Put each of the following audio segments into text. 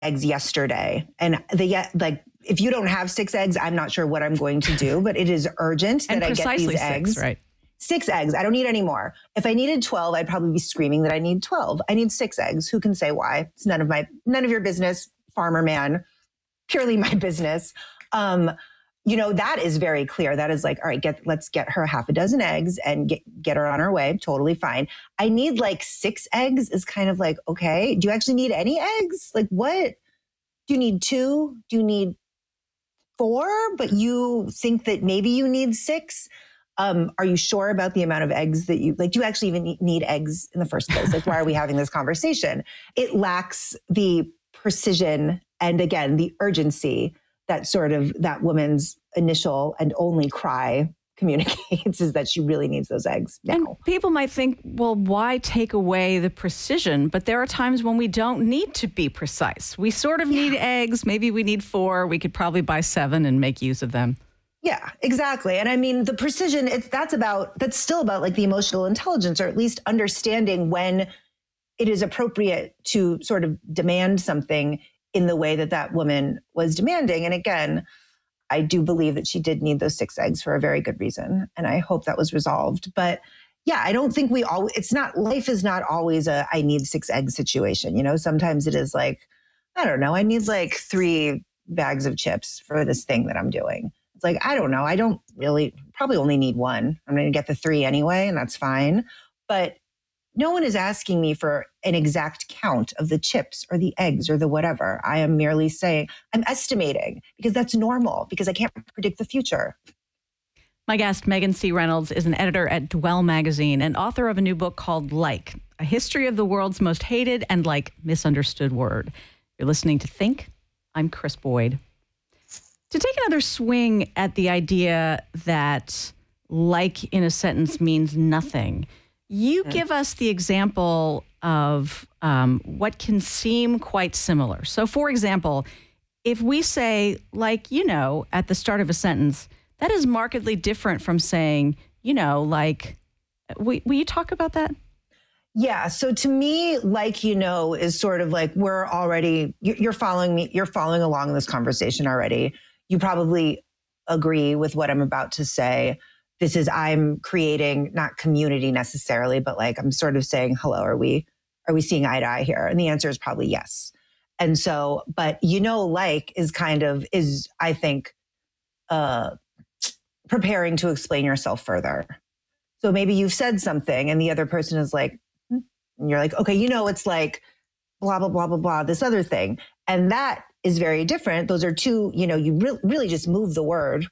eggs yesterday. And if you don't have 6 eggs, I'm not sure what I'm going to do, but it is urgent that I get these eggs. Right. 6 eggs. I don't need any more. If I needed 12, I'd probably be screaming that I need 12. I need 6 eggs. Who can say why? It's none of your business, farmer man, purely my business. That is very clear. That is like, all right, let's get her half a dozen eggs and get her on her way. Totally fine. I need like 6 eggs is kind of like, okay, do you actually need any eggs? Like what? Do you need 2? Do you need 4? But you think that maybe you need 6? Are you sure about the amount of eggs that do you actually even need eggs in the first place? Like, why are we having this conversation? It lacks the precision and again, the urgency that sort of that woman's initial and only cry communicates is that she really needs those eggs now. And people might think, well, why take away the precision? But there are times when we don't need to be precise. We sort of need eggs. Maybe we need 4. We could probably buy 7 and make use of them. Yeah, exactly. And I mean, the precision, that's still about like the emotional intelligence, or at least understanding when it is appropriate to sort of demand something in the way that woman was demanding. And again, I do believe that she did need those 6 eggs for a very good reason. And I hope that was resolved. But yeah, I don't think life is not always I need 6 eggs situation. Sometimes it is like, I don't know, I need like 3 bags of chips for this thing that I'm doing. It's like, I don't know. I don't really probably only need 1. I'm going to get the 3 anyway, and that's fine. But no one is asking me for an exact count of the chips or the eggs or the whatever. I am merely saying, I'm estimating because that's normal because I can't predict the future. My guest, Megan C. Reynolds, is an editor at Dwell Magazine and author of a new book called Like, A History of the World's Most Hated and Misunderstood Word. You're listening to Think. I'm Chris Boyd. To take another swing at the idea that like in a sentence means nothing, you give us the example of what can seem quite similar. So, for example, if we say, at the start of a sentence, that is markedly different from saying, will you talk about that? Yeah. So to me, is sort of like you're following me, you're following along in this conversation already. You probably agree with what I'm about to say. I'm creating not community necessarily, but I'm sort of saying, hello, are we seeing eye to eye here? And the answer is probably yes. And so, but is I think, preparing to explain yourself further. So maybe you've said something and the other person is like, and you're like, okay, it's like blah, blah, blah, blah, blah, this other thing. And that is very different. Those are two, you really just move the word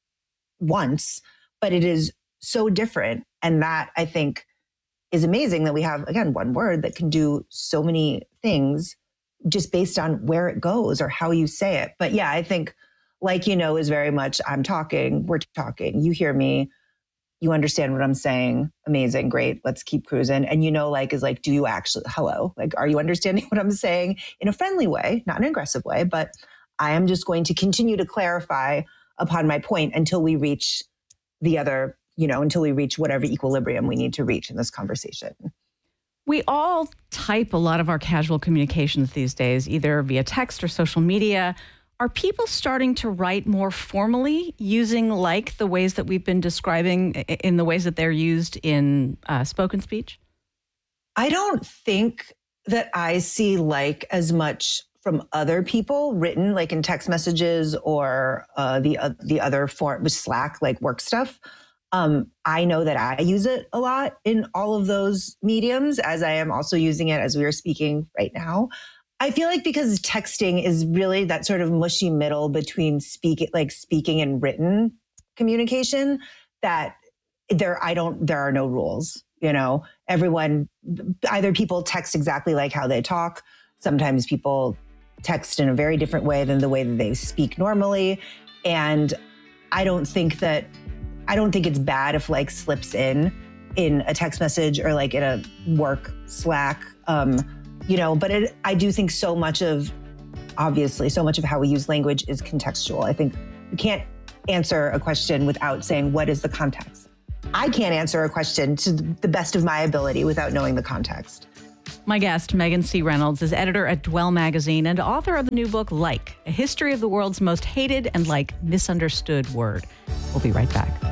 once, but it is so different. And that I think is amazing that we have, again, one word that can do so many things just based on where it goes or how you say it. But yeah, I think is very much, I'm talking, we're talking, you hear me, you understand what I'm saying. Amazing. Great. Let's keep cruising. And is like, do you actually, hello? Are you understanding what I'm saying in a friendly way, not an aggressive way, but I am just going to continue to clarify upon my point until we reach the other, until we reach whatever equilibrium we need to reach in this conversation. We all type a lot of our casual communications these days, either via text or social media. Are people starting to write more formally using the ways that we've been describing in the ways that they're used in spoken speech? I don't think that I see as much from other people written in text messages or the other form with Slack, work stuff. I know that I use it a lot in all of those mediums, as I am also using it as we are speaking right now. I feel because texting is really that sort of mushy middle between speaking and written communication, that there are no rules. Everyone, either people text exactly like how they talk. Sometimes people text in a very different way than the way that they speak normally. And I don't think it's bad if slips in a text message or in a work Slack, but I do think so much of how we use language is contextual. I think you can't answer a question without saying, what is the context? I can't answer a question to the best of my ability without knowing the context. My guest, Megan C. Reynolds, is editor at Dwell Magazine and author of the new book, Like, A History of the World's Most Hated and Misunderstood Word. We'll be right back.